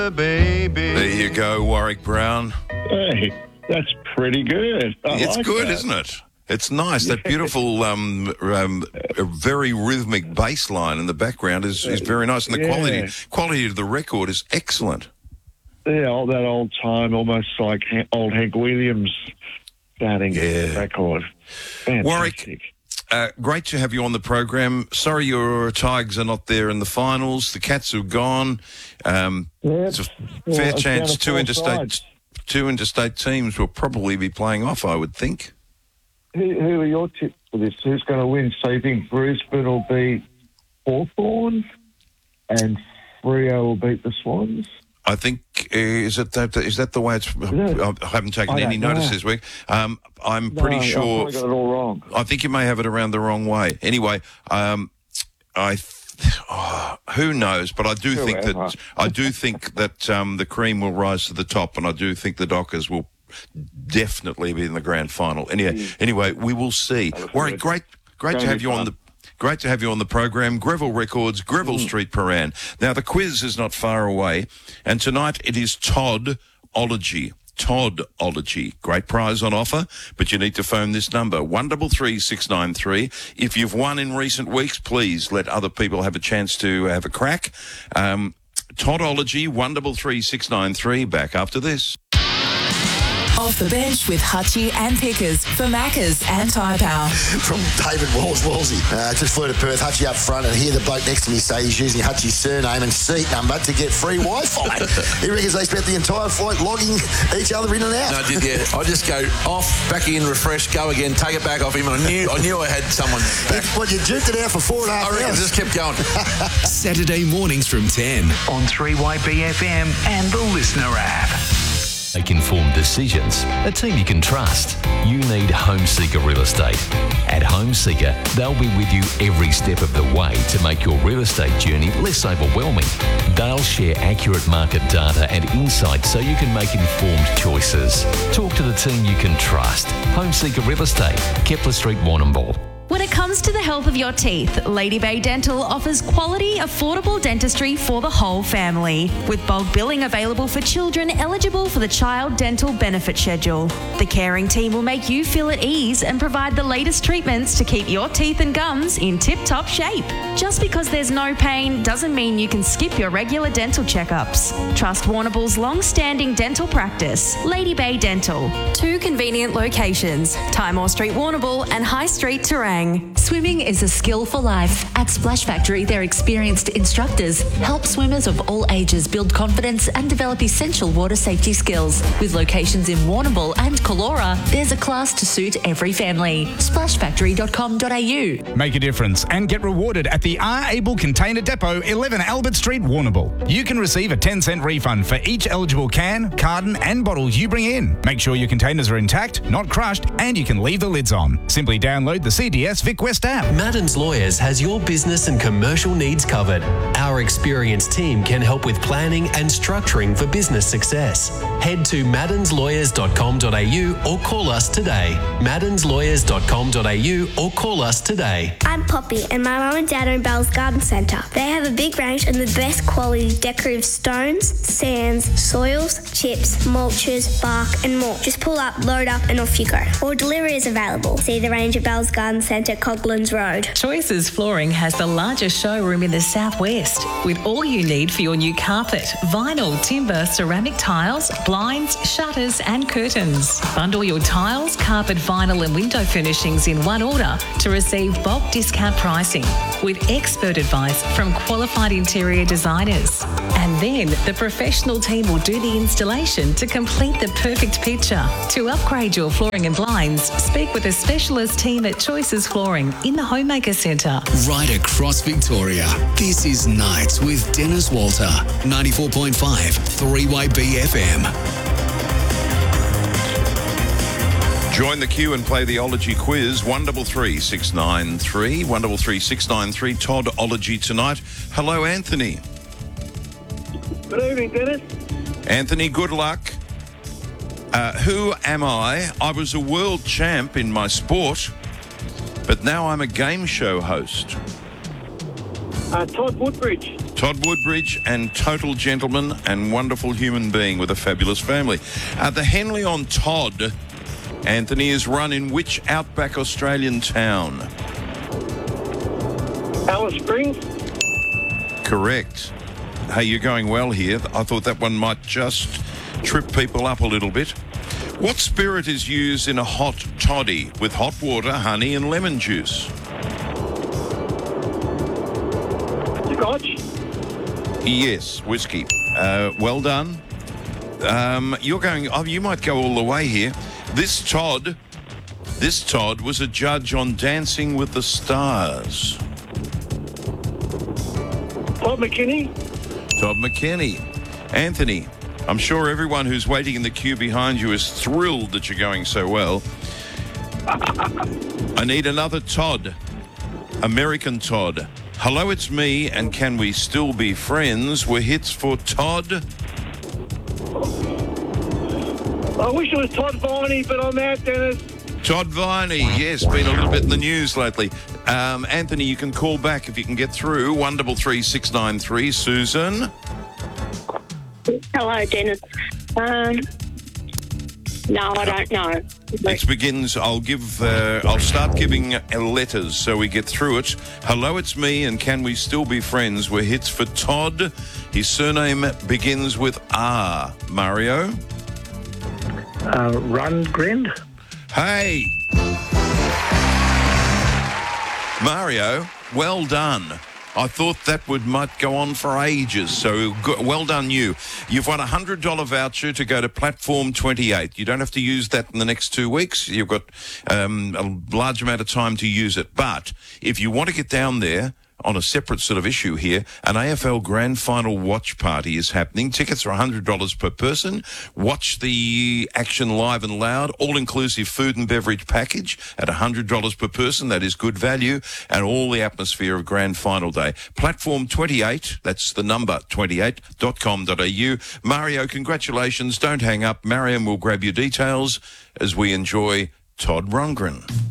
Baby. There you go, Warwick Brown. Hey, that's pretty good. It's like good, that. isn't it? It's nice. That beautiful, very rhythmic bass line in the background is very nice, and the quality of the record is excellent. Yeah, all that old time, almost like old Hank Williams starting record. Fantastic. Warwick, great to have you on the program. Sorry your Tigers are not there in the finals. The Cats have gone. It's a fair chance two interstate teams will probably be playing off, I would think. Who are your tips for this? Who's going to win? So you think Brisbane will beat Hawthorn and Freo will beat the Swans? I think, is that the way it's... I haven't taken any notice this week. I'm pretty sure... I got it all wrong. I think you may have it around the wrong way. Anyway, who knows? But I do think that the cream will rise to the top, and I do think the Dockers will definitely be in the grand final. Anyway, we will see. Warwick, great to have you on the... Great to have you on the program. Greville Records, Greville Street, Paran. Now, the quiz is not far away, and tonight it is Toddology. Toddology. Great prize on offer, but you need to phone this number, 133 693. If you've won in recent weeks, please let other people have a chance to have a crack. Toddology, 133 693. Back after this. Off the bench with Hutchie and Pickers for Maccas and Tyre Power. From David Wolsey. Just flew to Perth, Hutchie up front, and hear the bloke next to me say he's using Hutchie's surname and seat number to get free Wi-Fi. He reckons they spent the entire flight logging each other in and out. No, I did, yeah. I just go off, back in, refresh, go again, take it back off him, and I knew I had someone back. Well, you juked it out for 4.5 hours. I reckon just kept going. Saturday mornings from 10 on 3YBFM and the Listener app. Make informed decisions, a team you can trust. You need Homeseeker Real Estate. At Homeseeker, they'll be with you every step of the way to make your real estate journey less overwhelming. They'll share accurate market data and insights so you can make informed choices. Talk to the team you can trust. Homeseeker Real Estate, Kepler Street, Warrnambool. When it comes to the health of your teeth, Lady Bay Dental offers quality, affordable dentistry for the whole family, with bulk billing available for children eligible for the Child Dental Benefit Schedule. The caring team will make you feel at ease and provide the latest treatments to keep your teeth and gums in tip-top shape. Just because there's no pain doesn't mean you can skip your regular dental checkups. Trust Warrnambool's long-standing dental practice, Lady Bay Dental. 2 convenient locations, Timor Street, Warrnambool and High Street, Terang. Swimming is a skill for life. At Splash Factory, their experienced instructors help swimmers of all ages build confidence and develop essential water safety skills. With locations in Warrnambool and Callora, there's a class to suit every family. Splashfactory.com.au. Make a difference and get rewarded at the R. Able Container Depot, 11 Albert Street, Warrnambool. You can receive a 10-cent refund for each eligible can, carton and bottle you bring in. Make sure your containers are intact, not crushed, and you can leave the lids on. Simply download the CDS Vic West app. Madden's Lawyers has your business and commercial needs covered. Our experienced team can help with planning and structuring for business success. Head to maddenslawyers.com.au or call us today. maddenslawyers.com.au or call us today. I'm Poppy and my mum and dad own Bell's Garden Centre. They have a big range of the best quality decorative stones, sands, soils, chips, mulches, bark and more. Just pull up, load up and off you go. Or delivery is available. See the range at Bell's Garden Centre, Coglan's Road. Choices Flooring has the largest showroom in the southwest, with all you need for your new carpet, vinyl, timber, ceramic tiles, blinds, shutters and curtains. Bundle your tiles, carpet, vinyl and window furnishings in one order to receive bulk discount pricing, with expert advice from qualified interior designers. And then the professional team will do the installation to complete the perfect picture. To upgrade your flooring and blinds, speak with a specialist team at Choices Flooring in the Homemaker Centre. Right across Victoria, this is Nights with Dennis Walter, 94.5 3YBFM. Join the queue and play the Ology quiz, 133 693, 133 693, Toddology tonight. Hello, Anthony. Good evening, Dennis. Anthony, good luck. Who am I? I was a world champ in my sport, but now I'm a game show host. Todd Woodbridge. Todd Woodbridge, and total gentleman and wonderful human being with a fabulous family. The Henley on Todd, Anthony, is run in which outback Australian town? Alice Springs. Correct. Hey, you're going well here. I thought that one might just trip people up a little bit. What spirit is used in a hot toddy with hot water, honey, and lemon juice? Scotch. Yes, whiskey. Well done. You're going. Oh, you might go all the way here. This Todd was a judge on Dancing with the Stars. Todd McKinney. Todd McKinney. Anthony, I'm sure everyone who's waiting in the queue behind you is thrilled that you're going so well. I need another Todd. American Todd. Hello, it's me, and can we still be friends? Were hits for Todd. I wish it was Todd Viney, but I'm out, Dennis. Todd Viney, yes, been a little bit in the news lately. Anthony, you can call back if you can get through. 133 693. Susan. Hello, Dennis. No, I don't know. It begins. I'll start giving letters so we get through it. Hello, it's me, and can we still be friends? Were hits for Todd. His surname begins with R. Mario. Rundgren. Hey, Mario. Well done. I thought that might go on for ages, so well done you. You've won a $100 voucher to go to Platform 28. You don't have to use that in the next 2 weeks. You've got a large amount of time to use it. But if you want to get down there, on a separate sort of issue here, an AFL Grand Final watch party is happening. Tickets are $100 per person. Watch the action live and loud, all-inclusive food and beverage package at $100 per person. That is good value, and all the atmosphere of Grand Final Day. Platform 28, that's the number, 28.com.au. Mario, congratulations. Don't hang up. Mariam will grab your details as we enjoy Todd Rundgren.